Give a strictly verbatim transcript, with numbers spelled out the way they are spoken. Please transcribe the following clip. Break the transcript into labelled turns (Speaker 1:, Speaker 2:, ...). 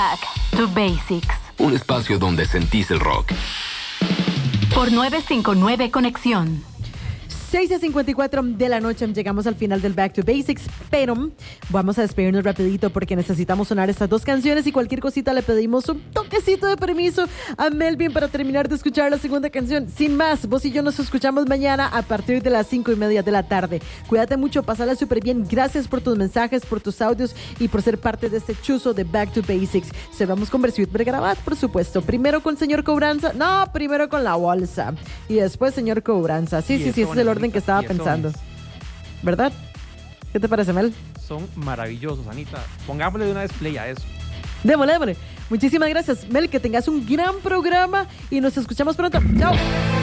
Speaker 1: Back to Basics.
Speaker 2: Un espacio donde sentís el rock.
Speaker 1: Por novecientos cincuenta y nueve Conexión.
Speaker 3: seis a cincuenta y cuatro de la noche, llegamos al final del Back to Basics, pero vamos a despedirnos rapidito porque necesitamos sonar estas dos canciones y cualquier cosita le pedimos un toquecito de permiso a Melvin para terminar de escuchar la segunda canción. Sin más, vos y yo nos escuchamos mañana a partir de las cinco y media de la tarde. Cuídate mucho, pasala súper bien. Gracias por tus mensajes, por tus audios y por ser parte de este chuzo de Back to Basics. Cerramos con Bersuit Bergarabat, por supuesto. Primero con señor Cobranza. No, primero con la bolsa. Y después señor Cobranza. Sí, sí, sí, ese es el orden que estaba pensando, ¿verdad? ¿Qué te parece, Mel?
Speaker 4: Son maravillosos, Anita. Pongámosle de una vez play a eso.
Speaker 3: Démosle, démosle. Muchísimas gracias, Mel, que tengas un gran programa y nos escuchamos pronto. Chao.